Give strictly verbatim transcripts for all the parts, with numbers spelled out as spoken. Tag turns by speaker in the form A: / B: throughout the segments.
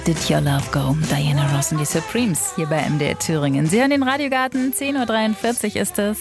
A: Did Your Love Go? Diana Ross und die Supremes hier bei M D R Thüringen. Sie hören den Radiogarten, zehn Uhr dreiundvierzig ist es.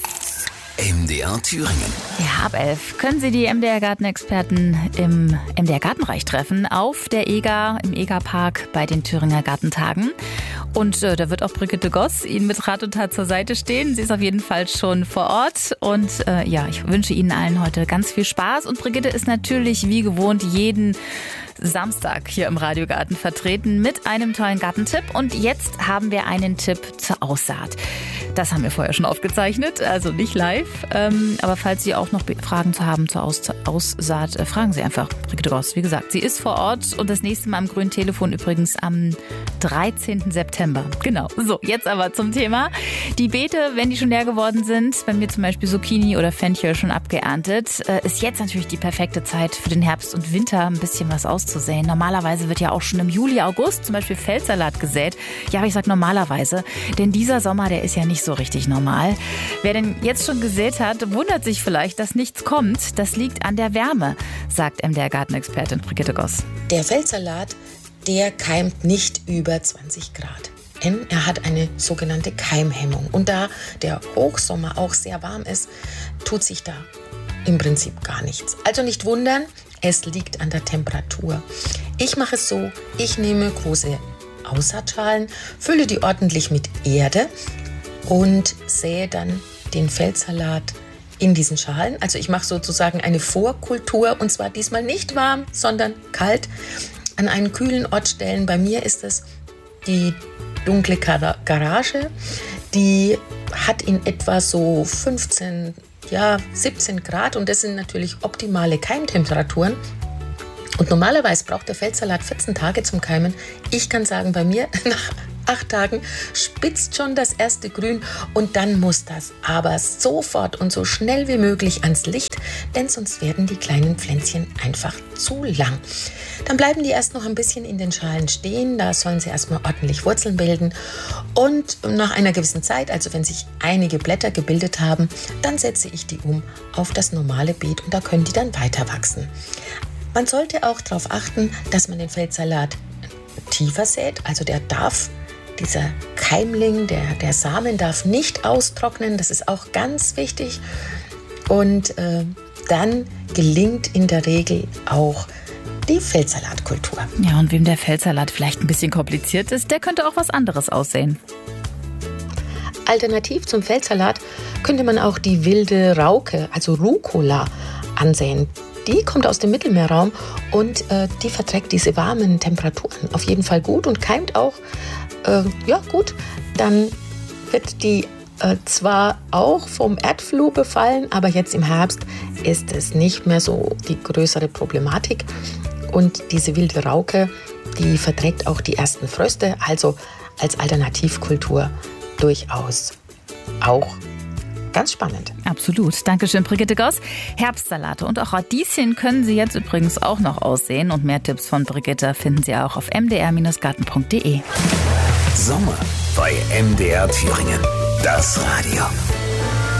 B: M D R Thüringen.
A: Ja, ab elf können Sie die M D R-Gartenexperten im M D R-Gartenreich treffen, auf der E G A, im E G A-Park bei den Thüringer Gartentagen. Und äh, da wird auch Brigitte Goss Ihnen mit Rat und Tat zur Seite stehen. Sie ist auf jeden Fall schon vor Ort. Und äh, ja, ich wünsche Ihnen allen heute ganz viel Spaß. Und Brigitte ist natürlich wie gewohnt jeden Samstag hier im Radiogarten vertreten mit einem tollen Gartentipp. Und jetzt haben wir einen Tipp zur Aussaat. Das haben wir vorher schon aufgezeichnet, also nicht live. Ähm, aber falls Sie auch noch Fragen zu haben zur Aus- Aussaat, äh, fragen Sie einfach Brigitte Goss. Wie gesagt, sie ist vor Ort und das nächste Mal am grünen Telefon übrigens am dreizehnten September. Genau. So, jetzt aber zum Thema. Die Beete, wenn die schon leer geworden sind, bei mir zum Beispiel Zucchini oder Fenchel schon abgeerntet, äh, ist jetzt natürlich die perfekte Zeit für den Herbst und Winter ein bisschen was auszusäen. Normalerweise wird ja auch schon im Juli, August zum Beispiel Feldsalat gesät. Ja, aber ich sage normalerweise, denn dieser Sommer, der ist ja nicht so richtig normal. Wer denn jetzt schon gesät hat, wundert sich vielleicht, dass nichts kommt. Das liegt an der Wärme, sagt M D R-Gartenexpertin Brigitte Goss.
C: Der Feldsalat, der keimt nicht über zwanzig Grad. Denn er hat eine sogenannte Keimhemmung. Und da der Hochsommer auch sehr warm ist, tut sich da im Prinzip gar nichts. Also nicht wundern, es liegt an der Temperatur. Ich mache es so, ich nehme große Aussaatschalen, fülle die ordentlich mit Erde und sähe dann den Feldsalat in diesen Schalen. Also ich mache sozusagen eine Vorkultur und zwar diesmal nicht warm, sondern kalt an einen kühlen Ort stellen. Bei mir ist es die dunkle Garage, die hat in etwa so fünfzehn, ja, siebzehn Grad und das sind natürlich optimale Keimtemperaturen. Und normalerweise braucht der Feldsalat vierzehn Tage zum Keimen. Ich kann sagen, bei mir nach acht Tagen spitzt schon das erste Grün und dann muss das aber sofort und so schnell wie möglich ans Licht, denn sonst werden die kleinen Pflänzchen einfach zu lang. Dann bleiben die erst noch ein bisschen in den Schalen stehen, da sollen sie erstmal ordentlich Wurzeln bilden und nach einer gewissen Zeit, also wenn sich einige Blätter gebildet haben, dann setze ich die um auf das normale Beet und da können die dann weiter wachsen. Man sollte auch darauf achten, dass man den Feldsalat tiefer sät, also der darf Dieser Keimling, der, der Samen darf nicht austrocknen, das ist auch ganz wichtig. Und äh, dann gelingt in der Regel auch die Feldsalatkultur.
A: Ja, und wem der Feldsalat vielleicht ein bisschen kompliziert ist, der könnte auch was anderes aussehen.
C: Alternativ zum Feldsalat könnte man auch die wilde Rauke, also Rucola, ansehen. Die kommt aus dem Mittelmeerraum und äh, die verträgt diese warmen Temperaturen auf jeden Fall gut und keimt auch Äh, ja gut, dann wird die äh, zwar auch vom Erdfluh befallen, aber jetzt im Herbst ist es nicht mehr so die größere Problematik. Und diese wilde Rauke, die verträgt auch die ersten Fröste, also als Alternativkultur durchaus auch ganz spannend.
A: Absolut. Dankeschön, Brigitte Goss. Herbstsalate und auch Radieschen können Sie jetzt übrigens auch noch aussehen. Und mehr Tipps von Brigitte finden Sie auch auf m d r Garten punkt d e.
B: Sommer bei M D R Thüringen. Das Radio.